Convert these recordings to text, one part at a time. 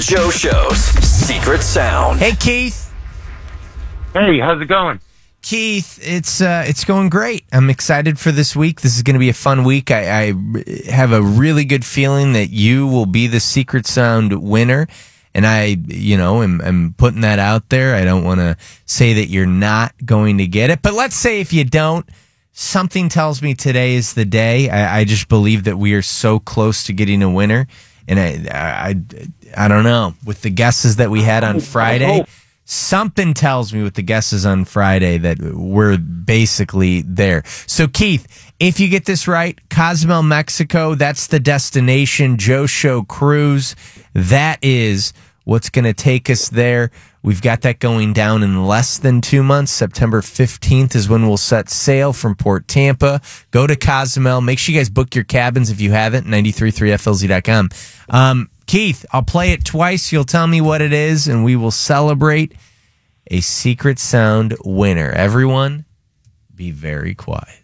Joe Show's secret sound. Hey, Keith. Hey, how's it going? Keith, it's going great. I'm excited for this week. This is going to be a fun week. I have a really good feeling that you will be the secret sound winner. And I, am putting that out there. I don't want to say that you're not going to get it. But let's say if you don't, something tells me today is the day. I just believe that we are so close to getting a winner. And I don't know. With the guesses that we had on Friday, something tells me with the guesses on Friday that we're basically there. So, Keith, if you get this right, Cozumel, Mexico, that's the destination. Joe Show Cruise, that is what's going to take us there. We've got that going down in less than 2 months. September 15th is when we'll set sail from Port Tampa. Go to Cozumel. Make sure you guys book your cabins if you haven't, 933flz.com. Keith, I'll play it twice. You'll tell me what it is, and we will celebrate a secret sound winner. Everyone, be very quiet.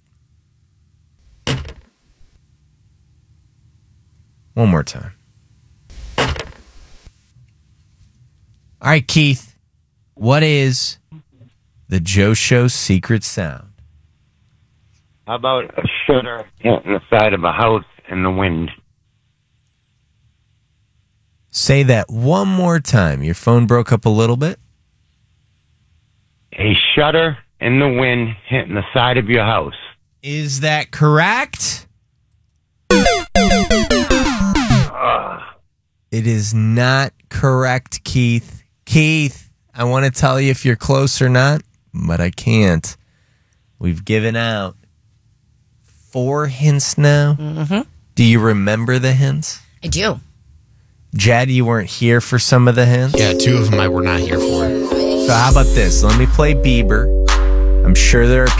One more time. All right, Keith, what is the Joe Show secret sound? How about a shutter hitting the side of a house in the wind? Say that one more time. Your phone broke up a little bit. A shutter in the wind hitting the side of your house. Is that correct? It is not correct, Keith. Keith, I want to tell you if you're close or not, but I can't. We've given out 4 hints now. Mm-hmm. Do you remember the hints? I do. Jad, you weren't here for some of the hints? Yeah, 2 of them I were not here for. So how about this? Let me play Bieber. I'm sure there are